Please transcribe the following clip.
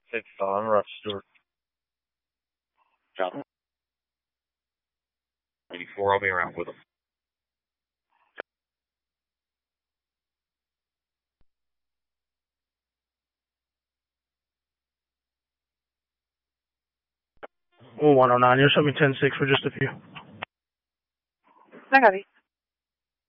55, Rough Stewart. John. 84, I'll be around with him. Oh, 109, you're 10-6 for just a few. I got it.